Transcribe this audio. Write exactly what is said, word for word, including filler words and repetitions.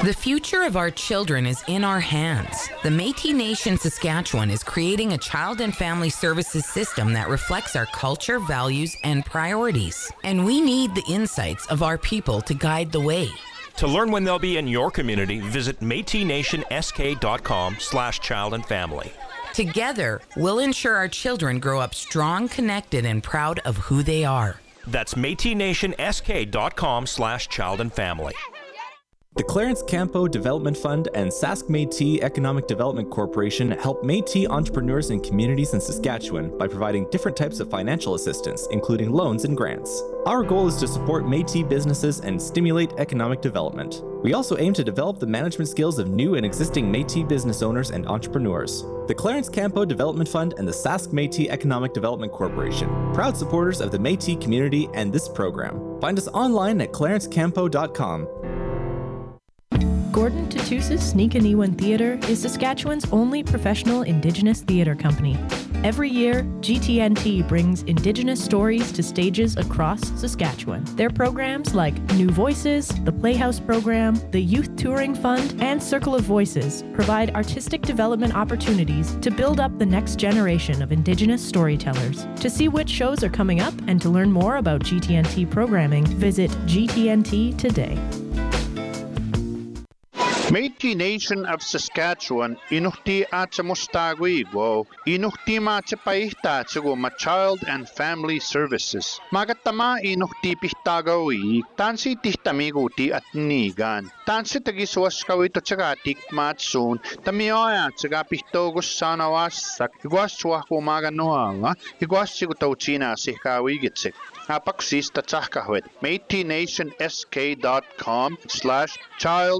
The future of our children is in our hands. The Métis Nation Saskatchewan is creating a child and family services system that reflects our culture, values, and priorities. And we need the insights of our people to guide the way. To learn when they'll be in your community, visit métis nation s k dot com slash child and family. Together, we'll ensure our children grow up strong, connected, and proud of who they are. That's métis nation s k dot com slash child and family. The Clarence Campo Development Fund and Sask Métis Economic Development Corporation help Métis entrepreneurs and communities in Saskatchewan by providing different types of financial assistance, including loans and grants. Our goal is to support Métis businesses and stimulate economic development. We also aim to develop the management skills of new and existing Métis business owners and entrepreneurs. The Clarence Campo Development Fund and the Sask Métis Economic Development Corporation, proud supporters of the Métis community and this program. Find us online at clarence campo dot com. Gordon Tatusis Sneakaniwan Theatre is Saskatchewan's only professional Indigenous theatre company. Every year, G T N T brings Indigenous stories to stages across Saskatchewan. Their programs like New Voices, the Playhouse Program, the Youth Touring Fund, and Circle of Voices provide artistic development opportunities to build up the next generation of Indigenous storytellers. To see which shows are coming up and to learn more about G T N T programming, visit G T N T today. Métis Nation of Saskatchewan inuhti atsa mustaguigo inuhti matsa paihtatsago ma child and family services. Magatama inuhti pihtagawi tansi tihtamigo at nigan. Tansi tagiswas kawito tsagatik matsun tamioya tsaga pihtogos sanawasak igwaswa kumaganoanga igwasigo tauchina sikawigitsik. Apaksis tatsakahwet Métis Nation S K dot com slash child